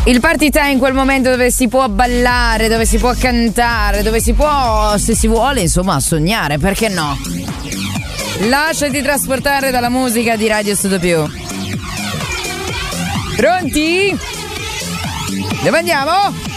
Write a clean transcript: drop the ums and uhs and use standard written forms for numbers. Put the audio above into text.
Il party time, in quel momento dove si può ballare, dove si può cantare, dove si può, se si vuole, insomma, sognare, perché no? Lasciati trasportare dalla musica di Radio Studio Più. Pronti? Dove andiamo?